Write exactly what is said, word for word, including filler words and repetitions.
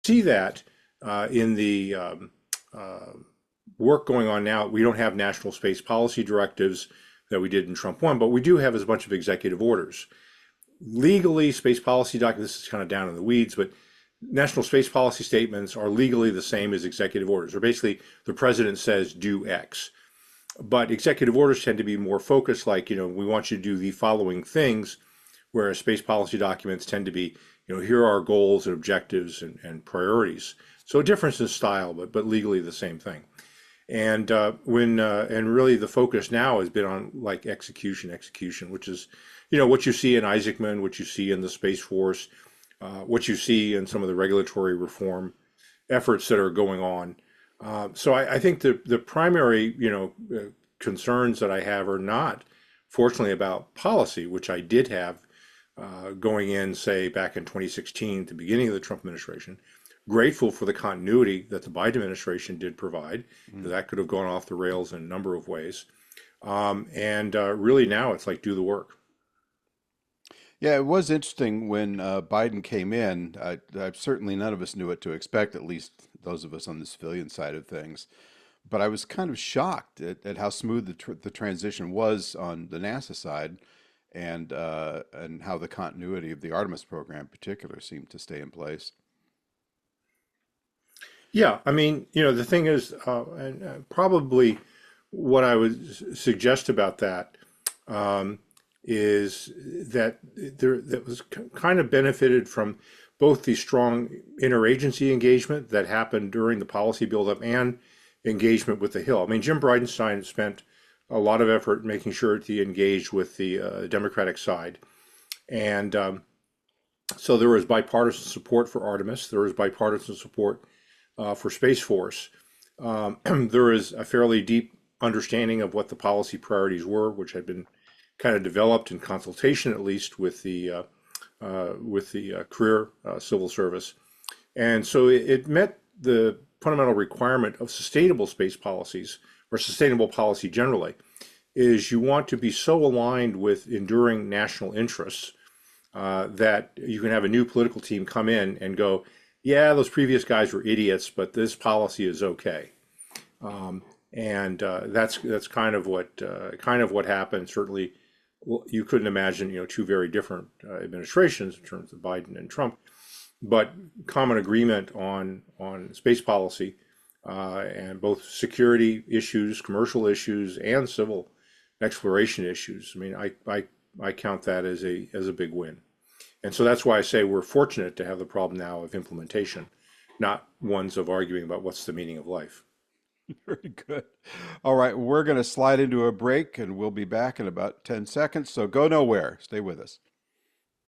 see that uh, in the um, uh, work going on now. We don't have national space policy directives that we did in Trump one, but we do have a bunch of executive orders. Legally, space policy documents, this is kind of down in the weeds, but national space policy statements are legally the same as executive orders, or basically the president says do X. But executive orders tend to be more focused, like, you know, we want you to do the following things, whereas space policy documents tend to be, you know, here are our goals and objectives and, and priorities. So a difference in style, but but legally the same thing. And uh, when uh, and really the focus now has been on like execution, execution, which is, you know, what you see in Isaacman, what you see in the Space Force, uh, what you see in some of the regulatory reform efforts that are going on. Uh, so I, I think the the primary, you know, uh, concerns that I have are not, fortunately, about policy, which I did have uh, going in, say, back in twenty sixteen, at the beginning of the Trump administration. Grateful for the continuity that the Biden administration did provide. Mm. That could have gone off the rails in a number of ways. Um, and uh, really now it's like do the work. Yeah, it was interesting when uh, Biden came in. I, I certainly none of us knew what to expect, at least those of us on the civilian side of things. But I was kind of shocked at, at how smooth the, tr the transition was on the NASA side, and uh, and how the continuity of the Artemis program in particular seemed to stay in place. Yeah, I mean, you know, the thing is, uh, and uh, probably what I would s- suggest about that um, is that there that was k- kind of benefited from both the strong interagency engagement that happened during the policy buildup and engagement with the Hill. I mean, Jim Bridenstine spent a lot of effort making sure that he engaged with the uh, Democratic side, and um, so there was bipartisan support for Artemis. There was bipartisan support uh, for Space Force. Um, there is a fairly deep understanding of what the policy priorities were, which had been kind of developed in consultation, at least with the uh, uh, with the uh, career uh, civil service, and so it, it met the fundamental requirement of sustainable space policies or sustainable policy generally. Is you want to be so aligned with enduring national interests uh, that you can have a new political team come in and go, yeah, those previous guys were idiots, but this policy is okay. Um, and uh, that's that's kind of what uh, kind of what happened. Certainly, well, you couldn't imagine, you know, two very different uh, administrations in terms of Biden and Trump, but common agreement on on space policy uh, and both security issues, commercial issues, and civil exploration issues. I mean, I I, I count that as a as a big win. And so that's why I say we're fortunate to have the problem now of implementation, not ones of arguing about what's the meaning of life. Very good. All right, we're going to slide into a break, and we'll be back in about ten seconds. So go nowhere. Stay with us.